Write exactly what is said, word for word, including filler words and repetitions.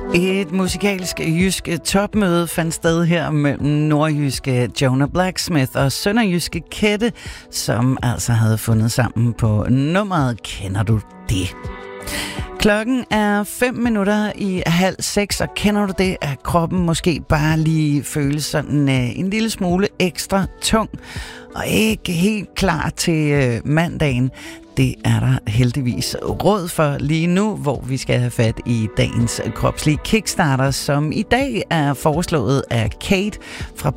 Et musikalsk jysk topmøde fandt sted her mellem nordjyske Jonah Blacksmith og sønderjyske Kette, som altså havde fundet sammen på nummeret Kender du det? Klokken er fem minutter i halv seks, og kender du det, at kroppen måske bare lige føles sådan øh, en lille smule ekstra tung, og ikke helt klar til øh, mandagen. Det er der heldigvis råd for lige nu, hvor vi skal have fat i dagens kropslige kickstarter, som i dag er foreslået af Kate fra